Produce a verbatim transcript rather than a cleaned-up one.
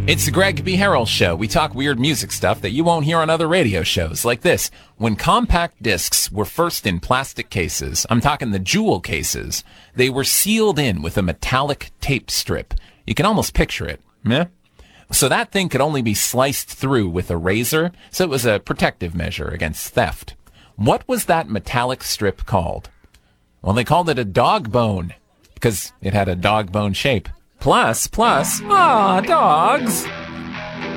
It's the Greg B. Harrell Show. We talk weird music stuff that you won't hear on other radio shows, like this. When compact discs were first in plastic cases, I'm talking the jewel cases, they were sealed in with a metallic tape strip. You can almost picture it. Yeah? So that thing could only be sliced through with a razor, so it was a protective measure against theft. What was that metallic strip called? Well, they called it a dog bone, because it had a dog bone shape. Plus, plus, aw, dogs!